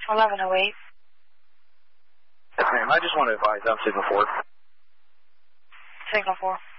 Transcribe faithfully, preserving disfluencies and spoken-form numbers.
eleven oh eight. Yes, ma'am. I just want to advise I'm Signal four. Signal four.